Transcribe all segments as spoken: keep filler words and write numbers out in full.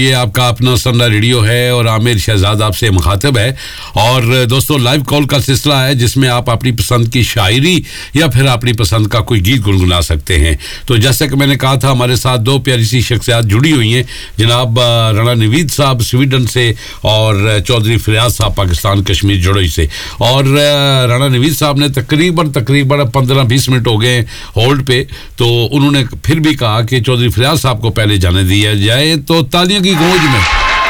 ये आपका अपना सन्ना रेडियो है और आमिर शहजाद आपसे मुखातिब है। और दोस्तों, लाइव कॉल का सिलसिला है जिसमें आप अपनी पसंद की शायरी या फिर अपनी पसंद का कोई गीत गुनगुना सकते हैं। तो जैसे कि मैंने कहा था, हमारे साथ दो प्यारी सी शख्सियात जुड़ी हुई हैं, जनाब राणा नवीद साहब स्वीडन से और चौधरी फरियाद साहब पाकिस्तान कश्मीर जड़ोई से। और राणा नवीद साहब ने तकरीबन तकरीबन पंद्रह बीस मिनट हो गए होल्ड पे, तो उन्होंने फिर भी कहा कि चौधरी फरियाद साहब को पहले जाने दिया जाए। तो तालियों की गूंज में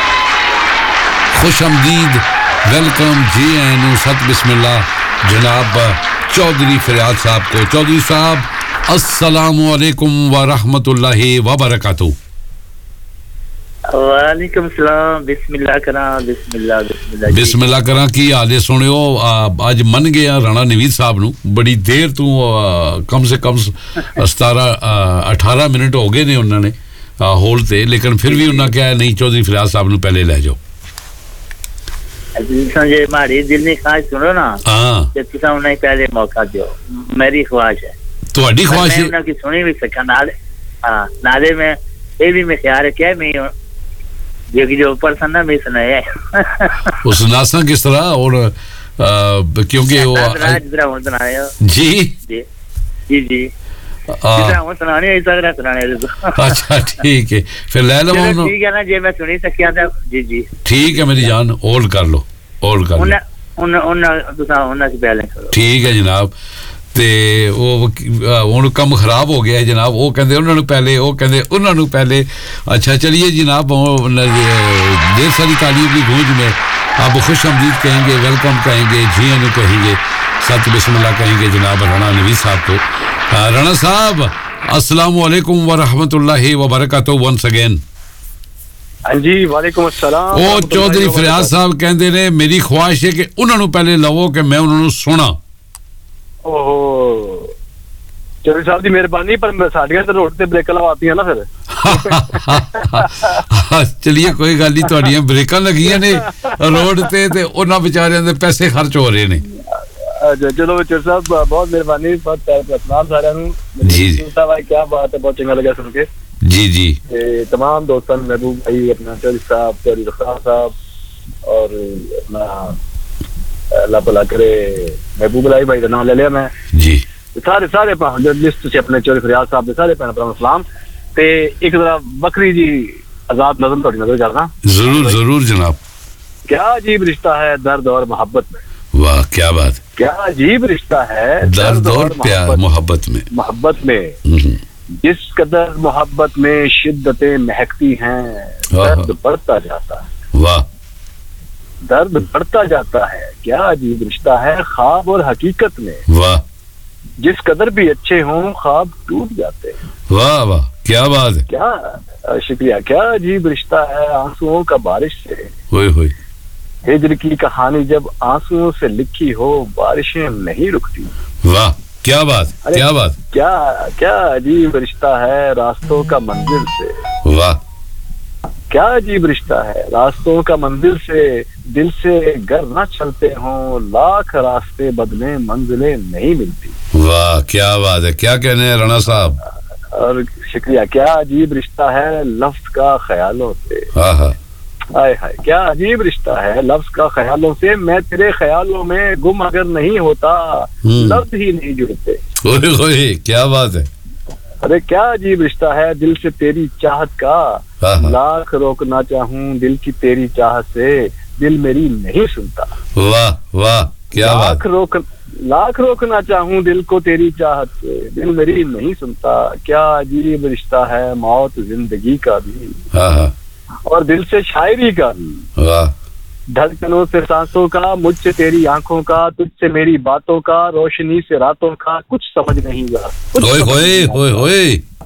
खुश आमदीद, वेलकम, जी आनू, सत बिस्मिल्लाह जनाब चौधरी फरियाद साहब को। चौधरी साहब, अस्सलामु अलैकुम व रहमतुल्लाहि व बरकातहू। वालेकुम सलाम, बिस्मिल्लाह करा, बिस्मिल्लाह बिस्मिल्लाह बिस्मिल्लाह करा। की हाले सुनियो, आज मन गया राणा नवीद साहब नू, बड़ी देर तू कम से कम सतारह अठारह मिनट हो गए ने उन्होंने होल्ड थे, लेकिन फिर भी उन्होंने कहा नहीं चौधरी फरियाद साहब नू पहले ले जाओ। समझे हमारी दिल की ख्वाहिश सुनो ना, हाँ कि तुसा उन्हें पहले मौका दो, मेरी ख्वाहिश है। तुम्हारी ख्वाहिश है? उन्हें की सुनी भी सका नाले, हाँ नाले में ये भी मैं ख्याल है क्या मैं जो कि जो ऊपर सन्ना में सुनाया है वो सुनासा किस तरह, और आ, क्योंकि वो जी जी जी जी अच्छा ठीक है, फिर ले लो। ठीक है ना जी, मैं सुनी सकिया था जी जी ठीक है मेरी जान, होल्ड कर लो, होल्ड कर लो, उन उन तुसा उन्हां से पहले करो। ठीक है जनाब। ते वो हुण कम खराब हो गया है जनाब, वो कहंदे उन्हां नूं पहले, वो कहंदे उन्हां नूं पहले। अच्छा चलिए जनाब, ढेर सारी तालियों की गूंज में आप खुश आमदीद कहेंगे, वेलकम कहेंगे, जी आनू कहेंगे, सत बिस्मिल्लाह कहेंगे जनाब राणा नवीद साहब को। राणा साहब, अस्सलामु अलैकुम व रहमतुल्लाहि व बरकातहू वंस अगेन। हां जी, वालेकुम अस्सलाम। ओ चौधरी फरियाद साहब कहंदे ने मेरी ख्वाहिश है कि उन्हां नूं पहले लवो कि मैं उन्हां नूं सुना। ओहो, चौधरी साहब दी मेहरबानी, पर साडियां ते रोड ते ब्रेकां लवातीयां ना फिर। चलिए कोई गल नहीं, तुहाडियां ब्रेकां लगियां ने रोड ते ते उन्हां बेचारियां दे पैसे खर्च हो रहे ने। चलो चौधरी साहब बहुत मेहरबानी, बहुत सलाम सारियां नूं जी जी। भाई क्या बात है, बहुत चंगा लगा सुन के जी जी। तमाम दोस्तों, महबूब भाई, अपना चौधरी साहब, चौधरी रफ़ा साहब, और अपना अल्लाह भला करे महबूब भाई भाई का नाम ले लिया मैं जी, सारे सारे लिस्ट से अपने चौधरी फरियाद साहब के सारे भैन भरावां सलाम। ते एक जरा बकरी जी आजाद नज़म थोड़ी नजर करना। जरूर जरूर जनाब। क्या अजीब रिश्ता है दर्द और मोहब्बत में। वाह क्या बात। क्या अजीब रिश्ता है दर्द और प्यार मोहब्बत में, मोहब्बत में जिस कदर मोहब्बत में शिद्दतें महकती हैं, दर्द बढ़ता जाता है। वाह, दर्द बढ़ता जाता है। क्या अजीब रिश्ता है ख्वाब और हकीकत में। वाह, जिस कदर भी अच्छे हों ख्वाब टूट जाते हैं। वाह वाह क्या बात है। क्या शुक्रिया। क्या अजीब रिश्ता है आंसुओं का बारिश से। होए होए, हिज्र की कहानी जब आंसुओं से लिखी हो, बारिशें नहीं रुकती। वाह क्या बात, क्या बात। क्या क्या अजीब रिश्ता है रास्तों का मंजिल से। वाह, क्या अजीब रिश्ता है रास्तों का मंजिल से। दिल से घर ना चलते हों, लाख रास्ते बदले मंजिलें नहीं मिलती। वाह क्या बात है, क्या कहने हैं राणा साहब। और शुक्रिया। क्या अजीब रिश्ता है लफ्ज का ख्यालों से। हाँ हाँ, हाय हाय, क्या अजीब रिश्ता है लफ्ज का ख्यालों से। मैं तेरे ख्यालों में गुम अगर नहीं होता, लफ्ज ही नहीं जुड़ते। ओए ओए क्या बात है। अरे क्या अजीब रिश्ता है दिल से तेरी चाहत का। लाख रोकना चाहूं दिल की तेरी चाहत से, दिल मेरी नहीं सुनता। वाह वाह क्या बात। लाख रोक लाख रोकना चाहूं दिल को तेरी चाहत से, दिल मेरी नहीं सुनता। क्या अजीब रिश्ता है मौत जिंदगी का भी, और दिल से शायरी का भी। वाह, धड़कनों से सांसों का, मुझसे तेरी आंखों का, तुझसे मेरी बातों का, रोशनी से रातों का, कुछ समझ नहीं हुआ। होए होए होए होए